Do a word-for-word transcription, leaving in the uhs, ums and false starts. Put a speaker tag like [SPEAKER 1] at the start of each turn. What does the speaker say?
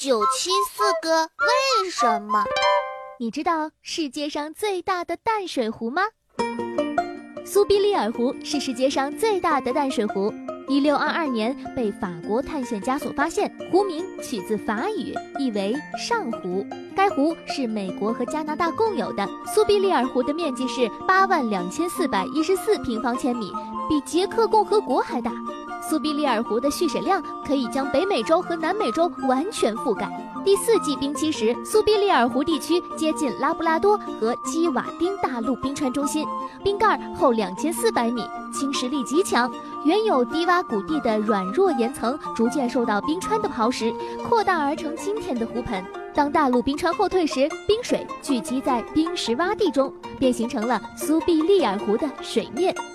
[SPEAKER 1] 九七四个为什么？
[SPEAKER 2] 你知道世界上最大的淡水湖吗？苏必利尔湖是世界上最大的淡水湖，一六二二年被法国探险家所发现，湖名取自法语，意为上湖。该湖是美国和加拿大共有的。苏必利尔湖的面积是八万两千四百一十四平方千米，比捷克共和国还大。苏必利尔湖的蓄水量可以将北美洲和南美洲完全覆盖。第四纪冰期时，苏必利尔湖地区接近拉布拉多和基瓦丁大陆冰川中心，冰盖厚两千四百米，侵蚀力极强。原有低洼谷地的软弱岩层逐渐受到冰川的刨蚀，扩大而成今天的湖盆。当大陆冰川后退时，冰水聚集在冰蚀洼地中，便形成了苏必利尔湖的水面。